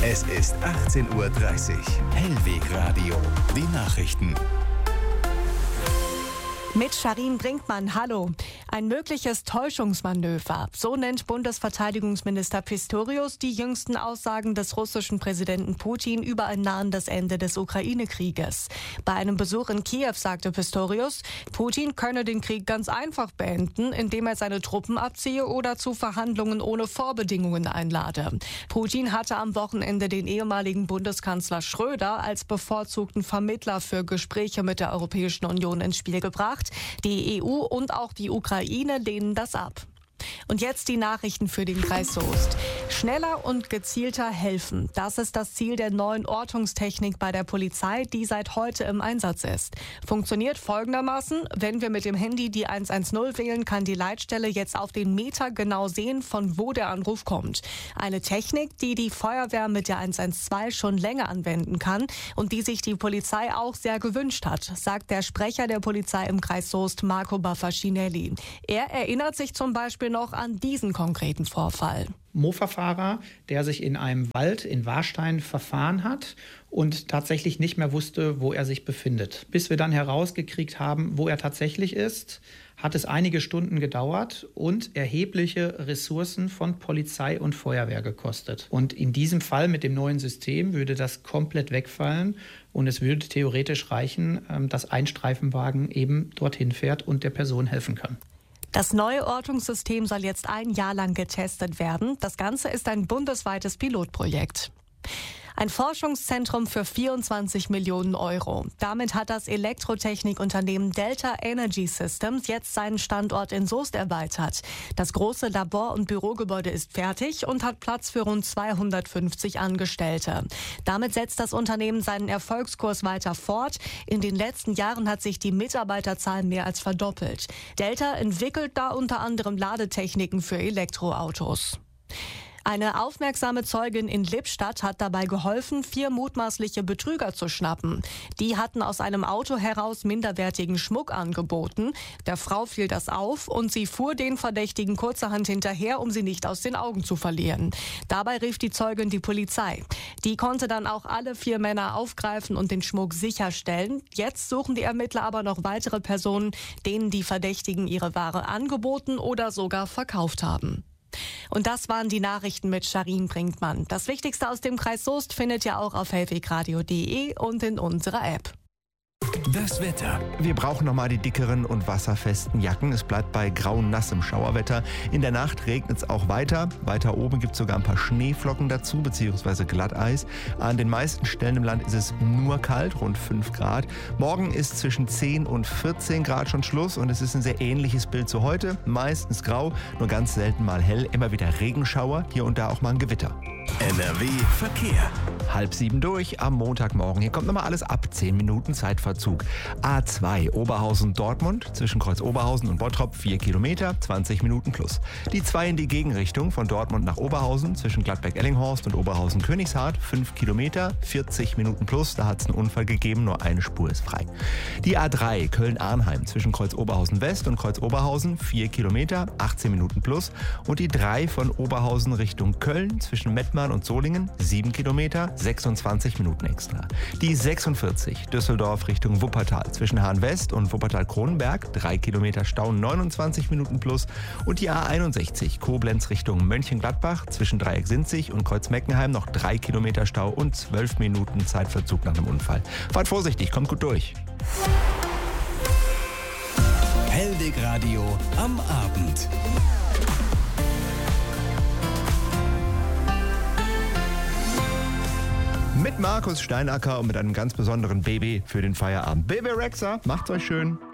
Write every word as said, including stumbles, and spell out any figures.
Es ist achtzehn Uhr dreißig. Hellweg Radio. Die Nachrichten. Mit Sharin Brinkmann, hallo. Ein mögliches Täuschungsmanöver. So nennt Bundesverteidigungsminister Pistorius die jüngsten Aussagen des russischen Präsidenten Putin über ein nahendes Ende des Ukraine-Krieges. Bei einem Besuch in Kiew sagte Pistorius, Putin könne den Krieg ganz einfach beenden, indem er seine Truppen abziehe oder zu Verhandlungen ohne Vorbedingungen einlade. Putin hatte am Wochenende den ehemaligen Bundeskanzler Schröder als bevorzugten Vermittler für Gespräche mit der Europäischen Union ins Spiel gebracht. Die E U und auch die Ukraine lehnen das ab. Und jetzt die Nachrichten für den Kreis Soest. Schneller und gezielter helfen. Das ist das Ziel der neuen Ortungstechnik bei der Polizei, die seit heute im Einsatz ist. Funktioniert folgendermaßen: Wenn wir mit dem Handy die eins eins null wählen, kann die Leitstelle jetzt auf den Meter genau sehen, von wo der Anruf kommt. Eine Technik, die die Feuerwehr mit der eins eins zwei schon länger anwenden kann und die sich die Polizei auch sehr gewünscht hat, sagt der Sprecher der Polizei im Kreis Soest, Marco Baffacinelli. Er erinnert sich zum Beispiel noch an diesen konkreten Vorfall. Mofa-Fahrer, der sich in einem Wald in Warstein verfahren hat und tatsächlich nicht mehr wusste, wo er sich befindet. Bis wir dann herausgekriegt haben, wo er tatsächlich ist, hat es einige Stunden gedauert und erhebliche Ressourcen von Polizei und Feuerwehr gekostet. Und in diesem Fall mit dem neuen System würde das komplett wegfallen und es würde theoretisch reichen, dass ein Streifenwagen eben dorthin fährt und der Person helfen kann. Das neue Ortungssystem soll jetzt ein Jahr lang getestet werden. Das Ganze ist ein bundesweites Pilotprojekt. Ein Forschungszentrum für vierundzwanzig Millionen Euro. Damit hat das Elektrotechnikunternehmen Delta Energy Systems jetzt seinen Standort in Soest erweitert. Das große Labor- und Bürogebäude ist fertig und hat Platz für rund zweihundertfünfzig Angestellte. Damit setzt das Unternehmen seinen Erfolgskurs weiter fort. In den letzten Jahren hat sich die Mitarbeiterzahl mehr als verdoppelt. Delta entwickelt da unter anderem Ladetechniken für Elektroautos. Eine aufmerksame Zeugin in Lippstadt hat dabei geholfen, vier mutmaßliche Betrüger zu schnappen. Die hatten aus einem Auto heraus minderwertigen Schmuck angeboten. Der Frau fiel das auf und sie fuhr den Verdächtigen kurzerhand hinterher, um sie nicht aus den Augen zu verlieren. Dabei rief die Zeugin die Polizei. Die konnte dann auch alle vier Männer aufgreifen und den Schmuck sicherstellen. Jetzt suchen die Ermittler aber noch weitere Personen, denen die Verdächtigen ihre Ware angeboten oder sogar verkauft haben. Und das waren die Nachrichten mit Sharin Brinkmann. Das Wichtigste aus dem Kreis Soest findet ihr auch auf hellwegradio punkt de und in unserer App. Das Wetter. Wir brauchen nochmal die dickeren und wasserfesten Jacken. Es bleibt bei grau nassem Schauerwetter. In der Nacht regnet es auch weiter. Weiter oben gibt es sogar ein paar Schneeflocken dazu, beziehungsweise Glatteis. An den meisten Stellen im Land ist es nur kalt, rund fünf Grad. Morgen ist zwischen zehn und vierzehn Grad schon Schluss und es ist ein sehr ähnliches Bild zu heute. Meistens grau, nur ganz selten mal hell. Immer wieder Regenschauer, hier und da auch mal ein Gewitter. N R W Verkehr. Halb sieben durch am Montagmorgen. Hier kommt nochmal alles ab. Zehn Minuten Zeitverzug. A zwei Oberhausen-Dortmund zwischen Kreuz Oberhausen und Bottrop vier Kilometer, zwanzig Minuten plus. Die zwei in die Gegenrichtung von Dortmund nach Oberhausen zwischen Gladbeck-Ellinghorst und Oberhausen-Königshardt fünf Kilometer, vierzig Minuten plus. Da hat es einen Unfall gegeben, nur eine Spur ist frei. Die A drei Köln-Arnheim zwischen Kreuz Oberhausen West und Kreuz Oberhausen vier Kilometer, achtzehn Minuten plus. Und die drei von Oberhausen Richtung Köln zwischen Mettmann und Solingen sieben Kilometer, sechsundzwanzig Minuten extra. Die sechsundvierzig Düsseldorf Richtung Wuppertal zwischen Hahn West und Wuppertal-Kronenberg drei Kilometer Stau, neunundzwanzig Minuten plus. Und die A einundsechzig Koblenz Richtung Mönchengladbach zwischen Dreieck-Sinzig und Kreuz-Meckenheim noch drei Kilometer Stau und zwölf Minuten Zeitverzug nach dem Unfall. Fahrt vorsichtig, kommt gut durch. Hellweg Radio am Abend. Mit Markus Steinacker und mit einem ganz besonderen Baby für den Feierabend. Baby Rexha, macht's euch schön.